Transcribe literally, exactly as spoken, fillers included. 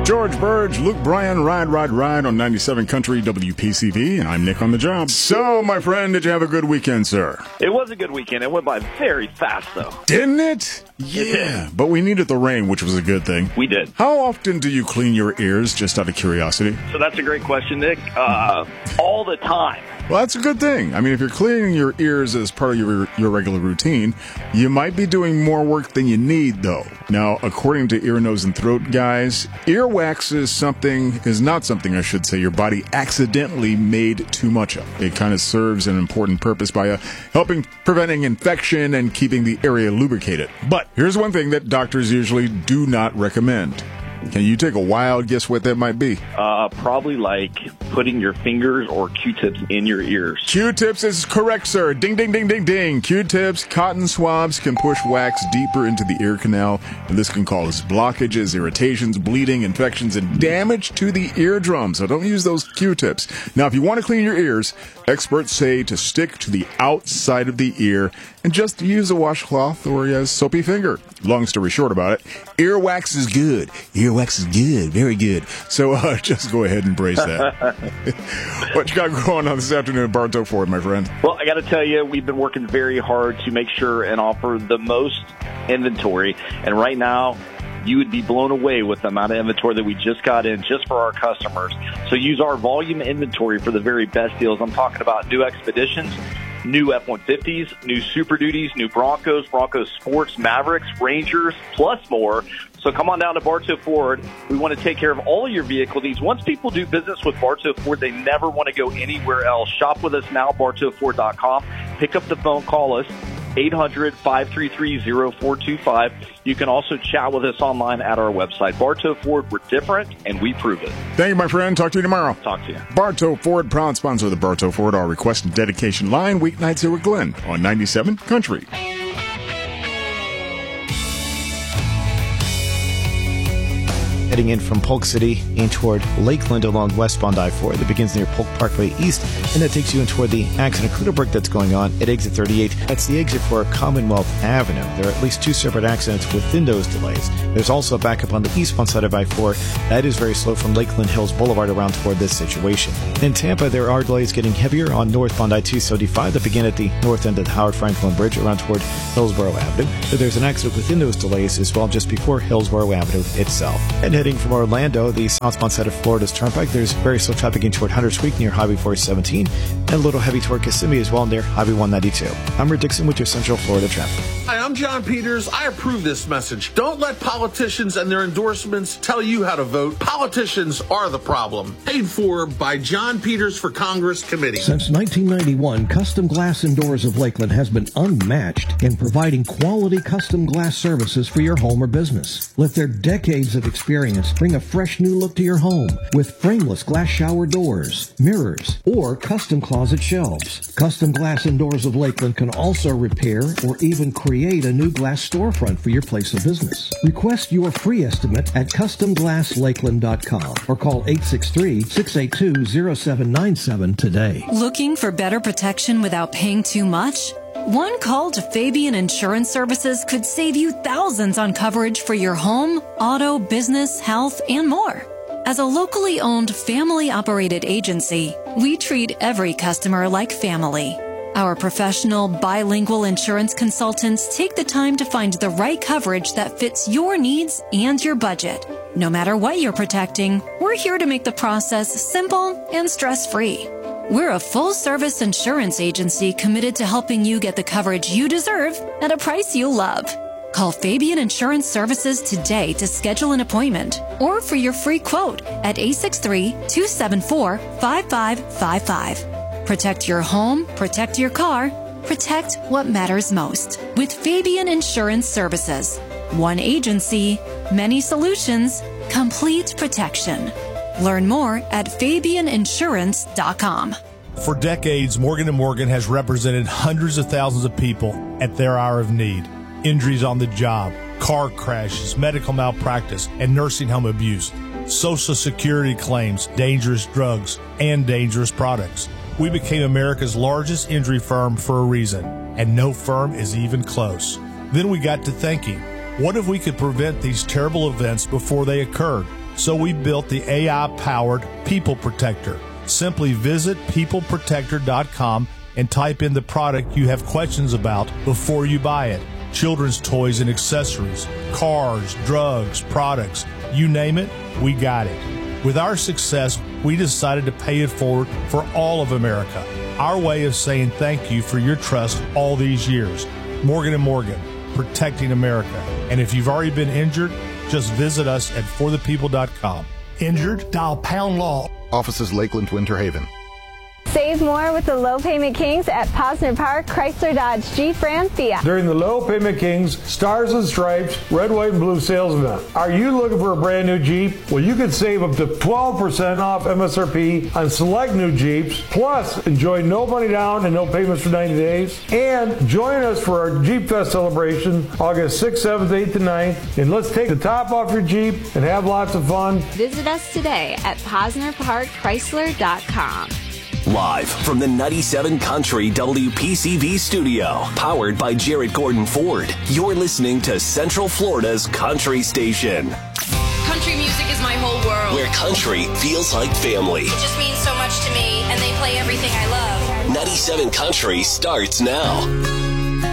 George Burge, Luke Bryan, Ride, Ride, Ride on ninety-seven Country W P C V, and I'm Nick on the job. So, my friend, did you have a good weekend, sir? It was a good weekend. It went by very fast, though. Didn't it? Yeah, it did. But we needed the rain, which was a good thing. We did. How often do you clean your ears, just out of curiosity? So that's a great question, Nick. Uh, all the time. Well, that's a good thing. I mean, if you're cleaning your ears as part of your your regular routine, you might be doing more work than you need, though. Now, according to ear, nose, and throat guys, earwax is something, is not something, I should say, your body accidentally made too much of. It kind of serves an important purpose by uh, helping preventing infection and keeping the area lubricated. But here's one thing that doctors usually do not recommend. Can you take a wild guess what that might be? Uh, probably like putting your fingers or Q-tips in your ears. Q-tips is correct, sir. Ding, ding, ding, ding, ding. Q-tips, cotton swabs can push wax deeper into the ear canal, and this can cause blockages, irritations, bleeding, infections, and damage to the eardrum. So don't use those Q-tips. Now, if you want to clean your ears, experts say to stick to the outside of the ear and just use a washcloth or a soapy finger. Long story short about it, earwax is good. Earwax is good, very good. So uh, just go ahead and embrace that. What you got going on this afternoon at Bartow Ford, my friend? Well, I got to tell you, we've been working very hard to make sure and offer the most inventory. And right now, you would be blown away with the amount of inventory that we just got in just for our customers. So use our volume inventory for the very best deals. I'm talking about new Expeditions, new F one fifties, new Super Duties, new Broncos, Broncos Sports, Mavericks, Rangers, plus more. So come on down to Bartow Ford. We want to take care of all of your vehicle needs. Once people do business with Bartow Ford, they never want to go anywhere else. Shop with us now, bartow ford dot com. Pick up the phone, call us, eight hundred, five three three, zero four two five. You can also chat with us online at our website. Bartow Ford, we're different, and we prove it. Thank you, my friend. Talk to you tomorrow. Talk to you. Bartow Ford, proud sponsor of the Bartow Ford, our request and dedication line, weeknights here with Glenn on ninety-seven Country. Heading in from Polk City in toward Lakeland along westbound I four that begins near Polk Parkway East, and that takes you in toward the accident break that's going on at exit thirty-eight. That's the exit for Commonwealth Avenue. There are at least two separate accidents within those delays. There's also a backup on the eastbound side of I four. That is very slow from Lakeland Hills Boulevard around toward this situation. In Tampa, there are delays getting heavier on northbound I two seventy-five that begin at the north end of the Howard Franklin Bridge around toward Hillsborough Avenue. But there's an accident within those delays as well just before Hillsborough Avenue itself. And heading from Orlando, the southbound side of Florida's Turnpike, there's very slow traffic in toward Hunters Creek near Highway four seventeen, and a little heavy toward Kissimmee as well near Highway one ninety-two. I'm Rick Dixon with your Central Florida traffic. Hi, I'm John Peters. I approve this message. Don't let politicians and their endorsements tell you how to vote. Politicians are the problem. Paid for by John Peters for Congress Committee. Since nineteen ninety-one, Custom Glass and Doors of Lakeland has been unmatched in providing quality custom glass services for your home or business. Let their decades of experience bring a fresh new look to your home with frameless glass shower doors, mirrors, or custom closet shelves. Custom Glass and Doors of Lakeland can also repair or even create a new glass storefront for your place of business. Request your free estimate at custom glass lakeland dot com or call eight six three, six eight two, zero seven nine seven today. Looking for better protection without paying too much? One call to Fabian Insurance Services could save you thousands on coverage for your home, auto, business, health, and more. As a locally owned, family-operated agency, we treat every customer like family. Our professional, bilingual insurance consultants take the time to find the right coverage that fits your needs and your budget. No matter what you're protecting, we're here to make the process simple and stress-free. We're a full-service insurance agency committed to helping you get the coverage you deserve at a price you love. Call Fabian Insurance Services today to schedule an appointment or for your free quote at eight six three, two seven four, five five five five. Protect your home, protect your car, protect what matters most with Fabian Insurance Services. One agency, many solutions, complete protection. Learn more at fabian insurance dot com. For decades, Morgan and Morgan has represented hundreds of thousands of people at their hour of need. Injuries on the job, car crashes, medical malpractice, and nursing home abuse, Social Security claims, dangerous drugs, and dangerous products. We became America's largest injury firm for a reason, and no firm is even close. Then we got to thinking, what if we could prevent these terrible events before they occurred? So we built the A I-powered People Protector. Simply visit people protector dot com and type in the product you have questions about before you buy it. Children's toys and accessories, cars, drugs, products, you name it, we got it. With our success, we decided to pay it forward for all of America. Our way of saying thank you for your trust all these years. Morgan and Morgan, protecting America. And if you've already been injured, just visit us at for the people dot com. Injured? Dial pound law. Offices Lakeland, Winter Haven. Save more with the Low Payment Kings at Posner Park, Chrysler, Dodge, Jeep, Ram, Fiat. During the Low Payment Kings Stars and Stripes Red, White, and Blue sales event. Are you looking for a brand new Jeep? Well, you can save up to twelve percent off M S R P on select new Jeeps. Plus, enjoy no money down and no payments for ninety days. And join us for our Jeep Fest celebration August sixth, seventh, eighth, and ninth. And let's take the top off your Jeep and have lots of fun. Visit us today at Posner Park Chrysler dot com. Live from the ninety-seven Country W P C V studio, powered by Jarrett Gordon Ford, you're listening to Central Florida's country station. Country music is my whole world. Where country feels like family. It just means so much to me, and they play everything I love. ninety-seven Country starts now.